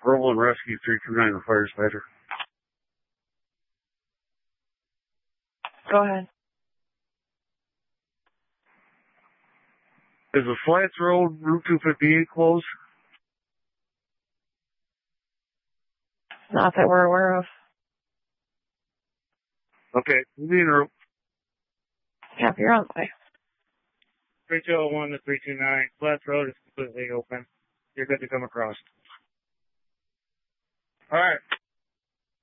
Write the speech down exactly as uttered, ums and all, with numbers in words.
Roland Rescue three two nine, the fire dispatcher. Go ahead. Is the Flats Road, Route two fifty-eight closed? Not that we're aware of. Okay, we'll be in route. Yeah, you're on the way. three two zero one to three two nine. Flats Road is completely open. You're good to come across. All right.